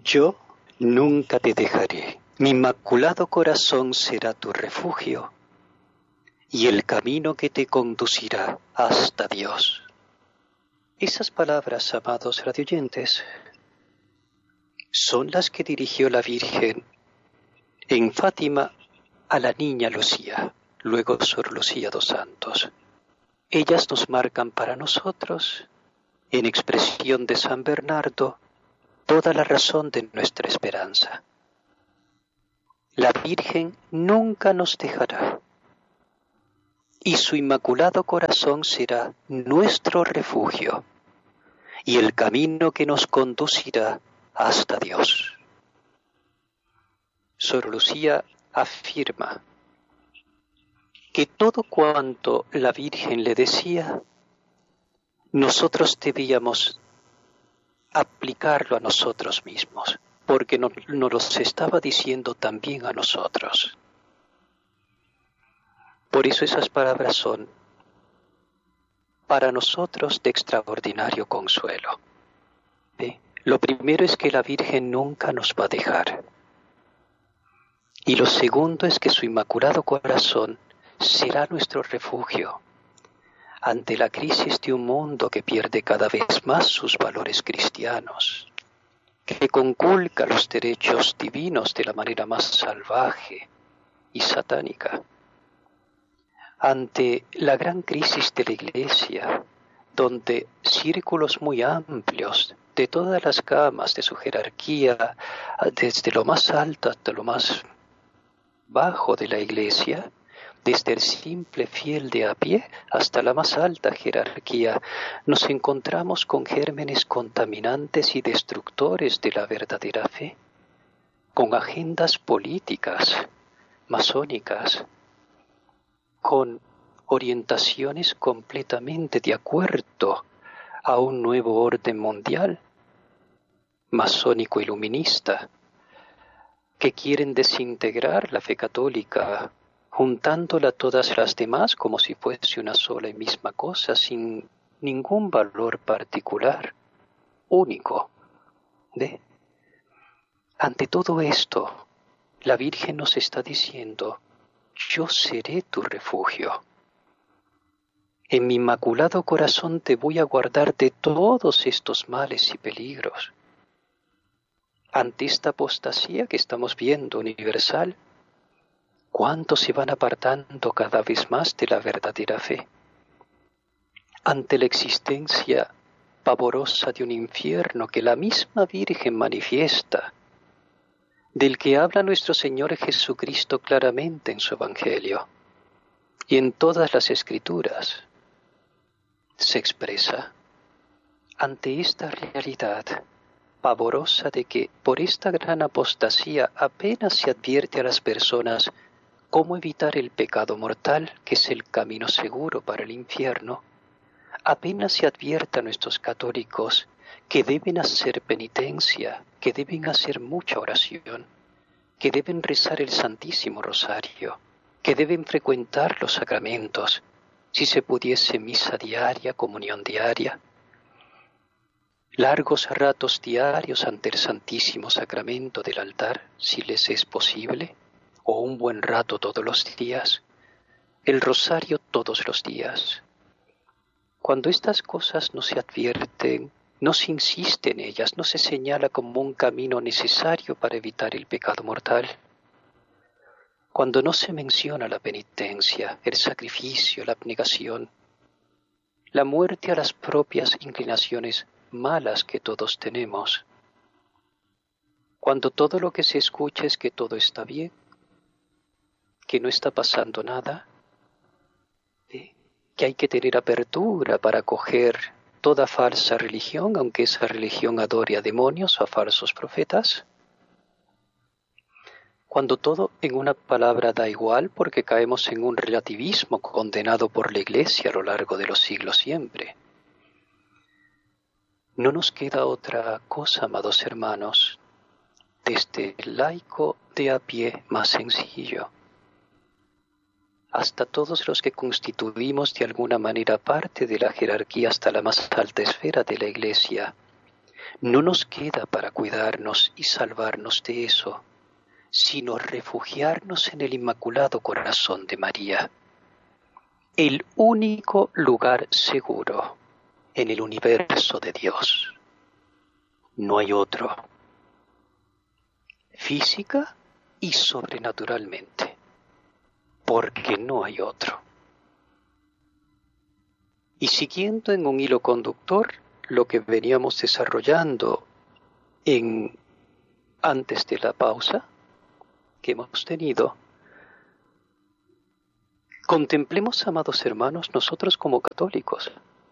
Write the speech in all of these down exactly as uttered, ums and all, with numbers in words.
Yo nunca te dejaré. Mi inmaculado corazón será tu refugio y el camino que te conducirá hasta Dios. Esas palabras, amados radioyentes, son las que dirigió la Virgen en Fátima a la niña Lucía, luego Sor Lucía dos Santos. Ellas nos marcan para nosotros, en expresión de San Bernardo, toda la razón de nuestra esperanza. La Virgen nunca nos dejará, y su inmaculado corazón será nuestro refugio y el camino que nos conducirá hasta Dios. Sor Lucía afirma que todo cuanto la Virgen le decía, nosotros debíamos aplicarlo a nosotros mismos, porque nos, nos los estaba diciendo también a nosotros. Por eso esas palabras son para nosotros de extraordinario consuelo. ¿Sí? Lo primero es que la Virgen nunca nos va a dejar. Y lo segundo es que su inmaculado corazón será nuestro refugio ante la crisis de un mundo que pierde cada vez más sus valores cristianos, que conculca los derechos divinos de la manera más salvaje y satánica. Ante la gran crisis de la Iglesia, donde círculos muy amplios de todas las gamas de su jerarquía, desde lo más alto hasta lo más bajo de la Iglesia, desde el simple fiel de a pie hasta la más alta jerarquía, nos encontramos con gérmenes contaminantes y destructores de la verdadera fe, con agendas políticas, masónicas, con orientaciones completamente de acuerdo a un nuevo orden mundial, masónico-iluminista, que quieren desintegrar la fe católica, juntándola a todas las demás como si fuese una sola y misma cosa, sin ningún valor particular, único. ¿De? Ante todo esto, la Virgen nos está diciendo, yo seré tu refugio. En mi inmaculado corazón te voy a guardar de todos estos males y peligros. Ante esta apostasía que estamos viendo universal, ¿cuántos se van apartando cada vez más de la verdadera fe? Ante la existencia pavorosa de un infierno que la misma Virgen manifiesta, del que habla nuestro Señor Jesucristo claramente en su Evangelio y en todas las Escrituras, se expresa. Ante esta realidad pavorosa de que por esta gran apostasía apenas se advierte a las personas cómo evitar el pecado mortal, que es el camino seguro para el infierno, apenas se advierte a nuestros católicos que deben hacer penitencia, que deben hacer mucha oración, que deben rezar el Santísimo Rosario, que deben frecuentar los sacramentos, si se pudiese misa diaria, comunión diaria, largos ratos diarios ante el Santísimo Sacramento del altar, si les es posible, o un buen rato todos los días, el rosario todos los días. Cuando estas cosas no se advierten, no se insiste en ellas, no se señala como un camino necesario para evitar el pecado mortal. Cuando no se menciona la penitencia, el sacrificio, la abnegación, la muerte a las propias inclinaciones malas que todos tenemos. Cuando todo lo que se escucha es que todo está bien, que no está pasando nada, ¿eh? Que hay que tener apertura para acoger toda falsa religión, aunque esa religión adore a demonios o a falsos profetas. Cuando todo en una palabra da igual porque caemos en un relativismo condenado por la Iglesia a lo largo de los siglos siempre. No nos queda otra cosa, amados hermanos, desde el laico de a pie más sencillo, hasta todos los que constituimos de alguna manera parte de la jerarquía hasta la más alta esfera de la Iglesia, no nos queda para cuidarnos y salvarnos de eso, sino refugiarnos en el Inmaculado Corazón de María, el único lugar seguro en el universo de Dios. No hay otro, física y sobrenaturalmente, porque no hay otro. Y siguiendo en un hilo conductor lo que veníamos desarrollando en, antes de la pausa que hemos tenido, contemplemos, amados hermanos, nosotros como católicos.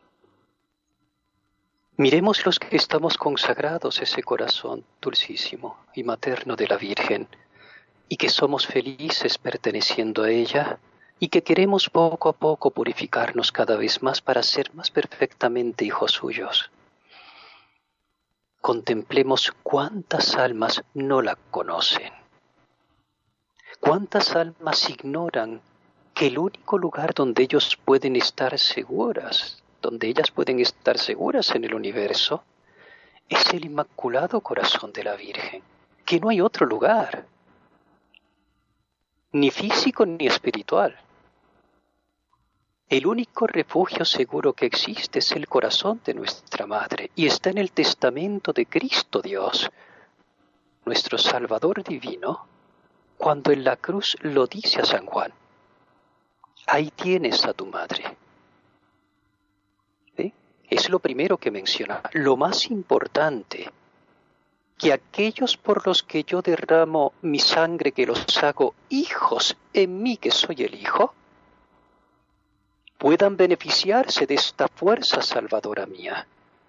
Miremos los que estamos consagrados a ese corazón dulcísimo y materno de la Virgen, y que somos felices perteneciendo a ella, y que queremos poco a poco purificarnos cada vez más para ser más perfectamente hijos suyos. Contemplemos cuántas almas no la conocen, cuántas almas ignoran que el único lugar donde ellos pueden estar seguras, donde ellas pueden estar seguras en el universo, es el Inmaculado Corazón de la Virgen, que no hay otro lugar, ni físico ni espiritual. El único refugio seguro que existe es el corazón de nuestra Madre, y está en el testamento de Cristo Dios, nuestro Salvador divino, cuando en la cruz lo dice a San Juan: ahí tienes a tu madre. ¿Sí? Es lo primero que menciona, lo más importante, que aquellos por los que yo derramo mi sangre, que los hago hijos en mí que soy el Hijo, puedan beneficiarse de esta fuerza salvadora mía,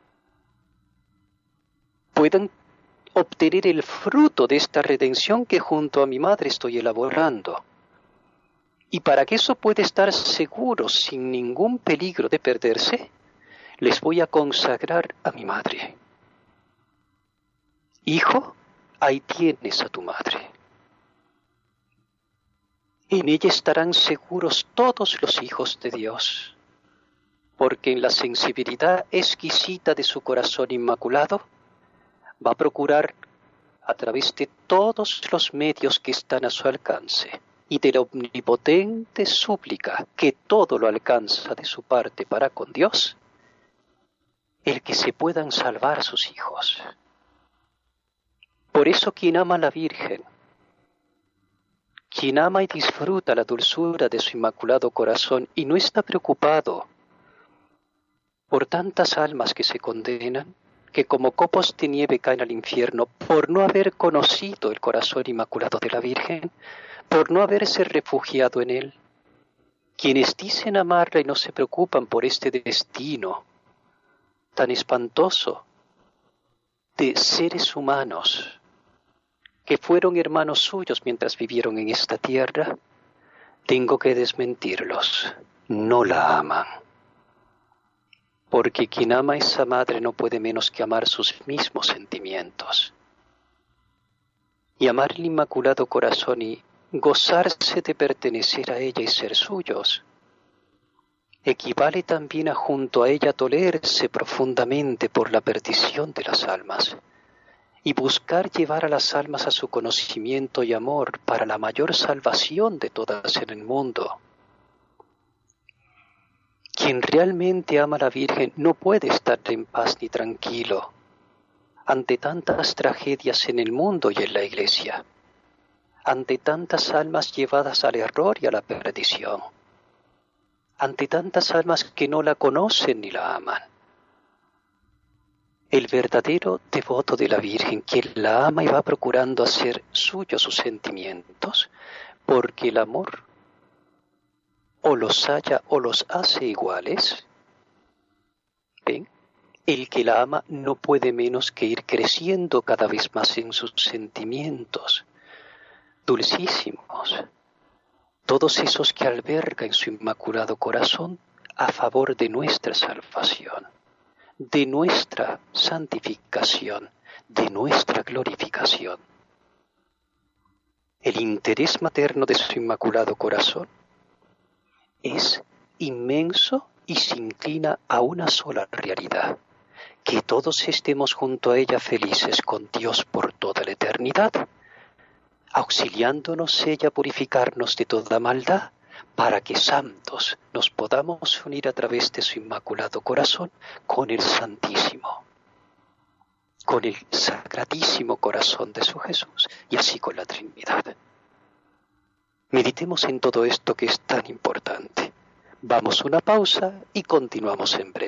puedan obtener el fruto de esta redención que junto a mi madre estoy elaborando. Y para que eso pueda estar seguro sin ningún peligro de perderse, les voy a consagrar a mi madre. Hijo, ahí tienes a tu madre. En ella estarán seguros todos los hijos de Dios, porque en la sensibilidad exquisita de su corazón inmaculado va a procurar a través de todos los medios que están a su alcance y de la omnipotente súplica que todo lo alcanza de su parte para con Dios, el que se puedan salvar sus hijos. Por eso quien ama a la Virgen, quien ama y disfruta la dulzura de su inmaculado corazón y no está preocupado por tantas almas que se condenan, que como copos de nieve caen al infierno por no haber conocido el corazón inmaculado de la Virgen, por no haberse refugiado en él, quienes dicen amarla y no se preocupan por este destino tan espantoso de seres humanos que fueron hermanos suyos mientras vivieron en esta tierra, tengo que desmentirlos. No la aman. Porque quien ama a esa madre no puede menos que amar sus mismos sentimientos. Y amar el Inmaculado Corazón y gozarse de pertenecer a ella y ser suyos, equivale también a junto a ella dolerse profundamente por la perdición de las almas, y buscar llevar a las almas a su conocimiento y amor para la mayor salvación de todas en el mundo. Quien realmente ama a la Virgen no puede estar en paz ni tranquilo ante tantas tragedias en el mundo y en la Iglesia, ante tantas almas llevadas al error y a la perdición, ante tantas almas que no la conocen ni la aman. El verdadero devoto de la Virgen, quien la ama y va procurando hacer suyos sus sentimientos, porque el amor o los halla o los hace iguales. ¿Ven? El que la ama no puede menos que ir creciendo cada vez más en sus sentimientos dulcísimos, todos esos que alberga en su inmaculado corazón a favor de nuestra salvación, de nuestra santificación, de nuestra glorificación. El interés materno de su inmaculado corazón es inmenso y se inclina a una sola realidad, que todos estemos junto a ella felices con Dios por toda la eternidad, auxiliándonos ella a purificarnos de toda maldad, para que santos nos podamos unir a través de su inmaculado corazón con el Santísimo, con el Sacratísimo Corazón de su Jesús, y así con la Trinidad. Meditemos en todo esto que es tan importante. Vamos a una pausa y continuamos en breve.